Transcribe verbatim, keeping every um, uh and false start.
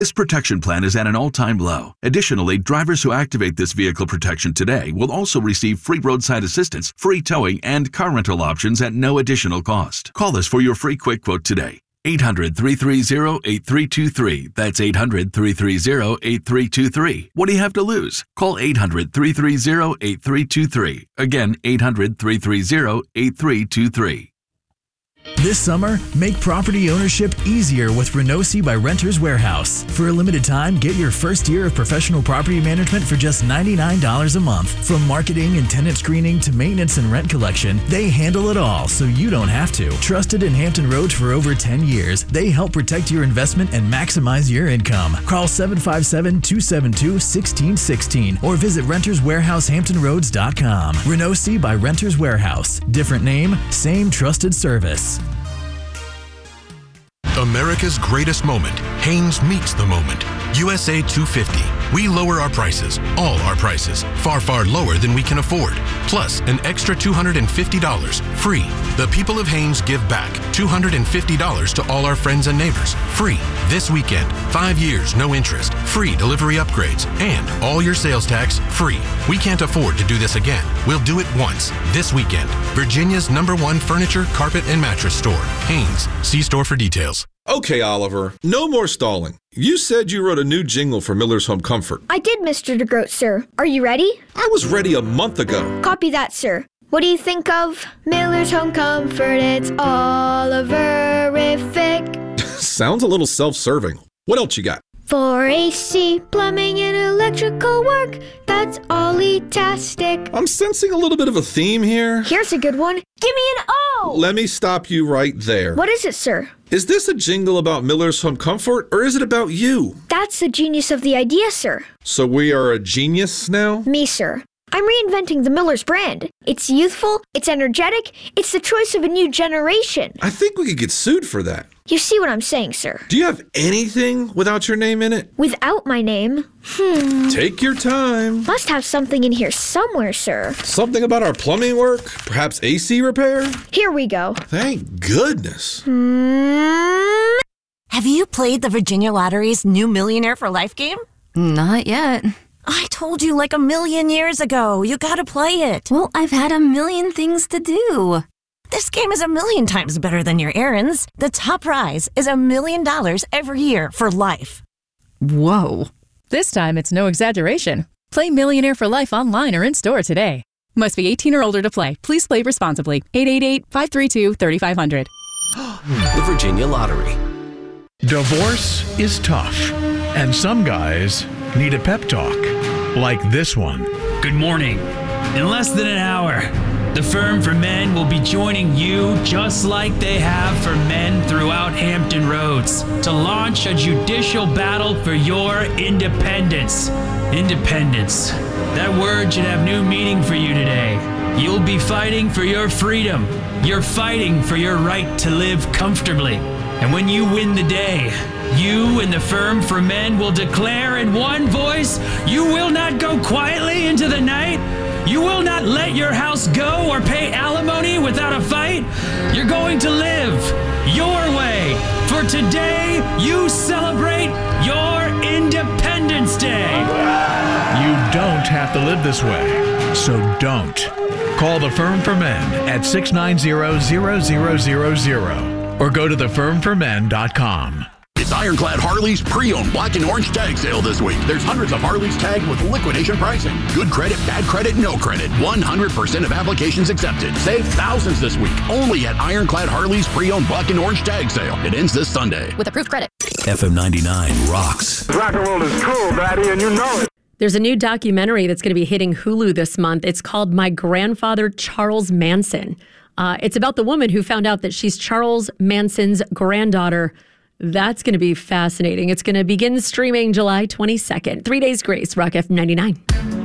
This protection plan is at an all-time low. Additionally, drivers who activate this vehicle protection today will also receive free roadside assistance, free towing, and car rental options at no additional cost. Call us for your free quick quote today. eight hundred, three three zero, eight three two three. That's eight hundred, three three zero, eight three two three. What do you have to lose? Call eight hundred, three three zero, eight three two three. Again, eight hundred, three three zero, eight three two three. This summer, make property ownership easier with Renosi by Renters Warehouse. For a limited time, get your first year of professional property management for just ninety-nine dollars a month. From marketing and tenant screening to maintenance and rent collection, they handle it all so you don't have to. Trusted in Hampton Roads for over ten years, they help protect your investment and maximize your income. Call seven five seven, two seven two, one six one six or visit renters warehouse hampton roads dot com. Renosi by Renters Warehouse. Different name, same trusted service. America's greatest moment. Haynes meets the moment. U S A two fifty. We lower our prices, all our prices, far, far lower than we can afford. Plus, an extra two hundred fifty dollars free. The people of Haynes give back two hundred fifty dollars to all our friends and neighbors. Free. This weekend. Five years, no interest. Free delivery upgrades. And all your sales tax free. We can't afford to do this again. We'll do it once. This weekend. Virginia's number one furniture, carpet, and mattress store. Haynes. See store for details. Okay, Oliver, no more stalling. You said you wrote a new jingle for Miller's Home Comfort. I did, Mister DeGroat, sir. Are you ready? I was ready a month ago. Copy that, sir. What do you think of Miller's Home Comfort? It's Oliverific. Sounds a little self-serving. What else you got? For A C, plumbing, and electrical work, that's Ollie-tastic. I'm sensing a little bit of a theme here. Here's a good one. Give me an O! Let me stop you right there. What is it, sir? Is this a jingle about Miller's Home Comfort, or is it about you? That's the genius of the idea, sir. So we are a genius now? Me, sir. I'm reinventing the Miller's brand. It's youthful, it's energetic, it's the choice of a new generation. I think we could get sued for that. You see what I'm saying, sir? Do you have anything without your name in it? Without my name? Hmm. Take your time. Must have something in here somewhere, sir. Something about our plumbing work? Perhaps A C repair? Here we go. Thank goodness. Hmm. Have you played the Virginia Lottery's new Millionaire for Life game? Not yet. I told you like a million years ago. You gotta play it. Well, I've had a million things to do. This game is a million times better than your errands. The top prize is a million dollars every year for life. Whoa. This time, it's no exaggeration. Play Millionaire for Life online or in-store today. Must be eighteen or older to play. Please play responsibly. eight eight eight, five three two, three five zero zero. The Virginia Lottery. Divorce is tough, and some guys need a pep talk, like this one. Good morning. In less than an hour, the Firm for Men will be joining you just like they have for men throughout Hampton Roads to launch a judicial battle for your independence. Independence. That word should have new meaning for you today. You'll be fighting for your freedom. You're fighting for your right to live comfortably. And when you win the day, you and the Firm for Men will declare in one voice, you will not go quietly into the night. You will not let your house go or pay alimony without a fight. You're going to live your way. For today, you celebrate your Independence Day. You don't have to live this way, so don't. Call the Firm for Men at six nine zero, zero zero zero zero or go to the firm for men dot com. It's Ironclad Harley's pre-owned black and orange tag sale this week. There's hundreds of Harleys tagged with liquidation pricing. Good credit, bad credit, no credit. one hundred percent of applications accepted. Save thousands this week only at Ironclad Harley's pre-owned black and orange tag sale. It ends this Sunday. With approved credit. F M ninety-nine rocks. Rock and roll is cool, Daddy, and you know it. There's a new documentary that's going to be hitting Hulu this month. It's called My Grandfather Charles Manson. Uh, it's about the woman who found out that she's Charles Manson's granddaughter. That's going to be fascinating. It's going to begin streaming July twenty-second. Three days grace, Rock F M ninety-nine.